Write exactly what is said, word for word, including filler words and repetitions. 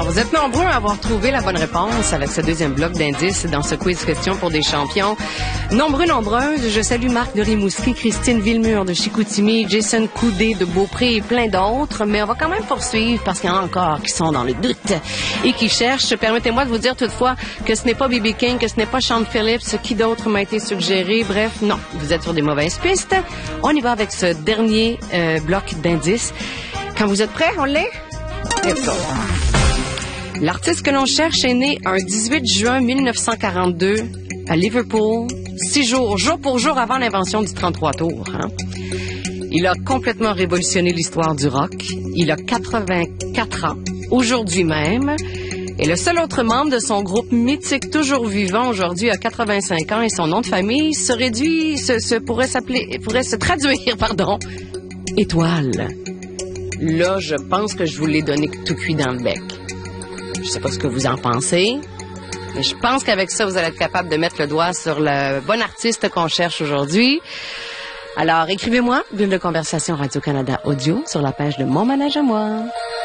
Alors, vous êtes nombreux à avoir trouvé la bonne réponse avec ce deuxième bloc d'indices dans ce quiz question pour des champions. Nombreux, nombreuses. Je salue Marc de Rimouski, Christine Villemur de Chicoutimi, Jason Coudé de Beaupré et plein d'autres. Mais on va quand même poursuivre parce qu'il y en a encore qui sont dans le doute et qui cherchent. Permettez-moi de vous dire toutefois que ce n'est pas B B King, que ce n'est pas Sean Phillips. Qui d'autre m'a été suggéré? Bref, non. Vous êtes sur des mauvaises pistes. On y va avec ce dernier euh, bloc d'indices. Quand vous êtes prêts, on l'est? Let's go. L'artiste que l'on cherche est né un dix-huit juin mille neuf cent quarante-deux à Liverpool, six jours, jour pour jour avant l'invention du trente-trois tours. Hein? Il a complètement révolutionné l'histoire du rock. Il a quatre-vingt-quatre ans, aujourd'hui même. Et le seul autre membre de son groupe mythique toujours vivant aujourd'hui a quatre-vingt-cinq ans et son nom de famille se réduit, se, se pourrait s'appeler, pourrait se traduire, pardon, Étoile. Là, je pense que je vous l'ai donné tout cuit dans le bec. Je sais pas ce que vous en pensez, mais je pense qu'avec ça, vous allez être capable de mettre le doigt sur le bon artiste qu'on cherche aujourd'hui. Alors, écrivez-moi, Bulle de conversation Radio-Canada Audio sur la page de Mon Manège à moi.